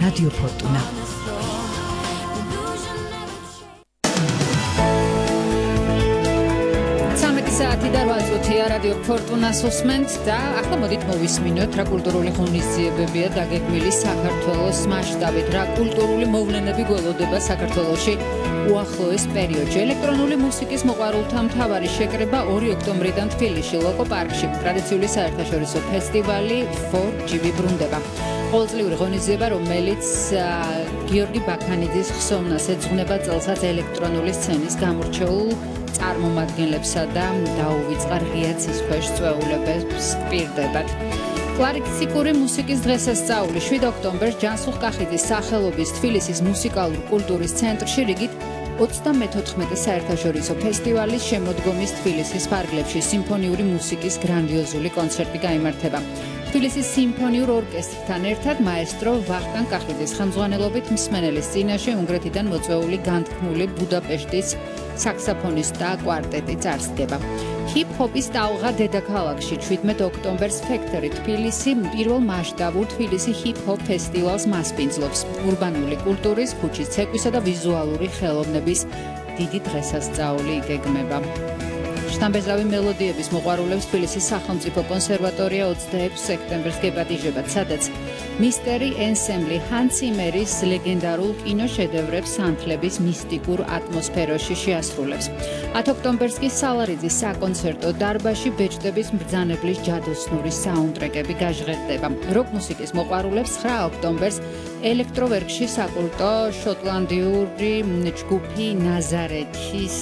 რადიო ფორტუნა. საათი და 8 წუთია რადიო ფორტუნას უსმენთ და ახლა მოდით მოვისმინოთ რა კულტურული ღონისძიებებია დაგეგმილი საქართველოს მასშტაბით, რა კულტურული მოვლენები გველოდება საქართველოში უახლოეს პერიოდში. ელექტრონული მუსიკის მოყვარულთა მთავარი შეკრება 2 ოქტომბრიდან თბილისში ლოკო პარკში ტრადიციული საერთაშორისო ფესტივალი 4GB ბრუნდება. ყოველწლიური ღონისძიება, რომელიც გიორგი ბაქანიძის ხსოვნას ეძღვნება წელსაც ელექტრონული სცენის გამორჩეულ წარმომადგენლებსა და დაუვიწყარ ღია ცის ქვეშ წვეულებებს პირდებათ. კლასიკური მუსიკის დღესასწაული 7 ოქტომბერს ჯანსუღ კახიძის სახელობის თბილისის მუსიკალურ კულტურის ცენტრში რიგით 34 საერთაშორისო ფესტივალის შემოდგომის თბილისის ფარგლებში სიმფონიური მუსიკის გრანდიოზული კონცერტი გაიმართება. თბილისის სიმფონიურ ორკესტრთან ერთად მაესტრო ვახტანგ კახიძის ხელმძღვანელობით მსმენელის წინაშე უნგრეთიდან მოწვეული განთქმული ბუდაპეშტის საქსაფონისტთა კვარტეტი წარსდგება. ჰიპ-ჰოპის ტალღა დედაქალაქში 17 ოქტომბერს ფექტორი თბილისი პირველ მასშტაბურ თბილისი ჰიპ-ჰოპ ფესტივალს მასპინძლობს. ურბანული კულტურის, ქუჩის ცეკვისა და ვიზუალური ხელოვნების დიდი დღესასწაული იგეგმება. შთამბეჭდავი მელოდიების მოყვარულებს თბილისის სახელმწიფო კონსერვატორია 26 სექტემბერს გეპატიჟებათ, სადაც მისტერი ენსემბლი ჰანს ციმერის ლეგენდარულ კინოშედევრებს სანთლების მისტიკურ ატმოსფეროში შეასრულებს. 10 ოქტომბერს კი სალარიძის საკონცერტო დარბაზში ბეჭდების მბრძანებლის ჯადოსნური საუნდტრეკები გაჟღერდება. როკ მუსიკის მოყვარულებს 9 ოქტომბერს ელექტროვერკში საკულტო შოტლანდიური ჯგუფი ნაზარეთის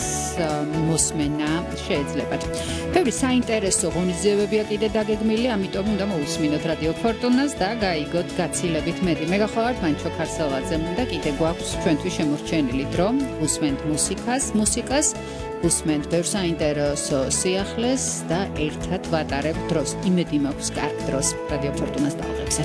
მოსმენა შეეძლებათ. ბევრი საინტერესო ღონისძიებებია კიდე დაგეგმილი, ამიტომ უნდა მოусმინოთ რადიო ფორტუნას და გაიგოთ გაცილებით მეტი. მე გახლავართ მანჩო ქარსელაძე და კიდე გვაქვს ჩვენთვის შემორჩენილი დრო. უსმენთ მუსიკას, უსმენთ ბევრ საინტერესო სიახლეს და ერთად ვატარებთ დროს. იმედი მაქვს კარგ დროს რადიო ფორტუნას ტალღებზე.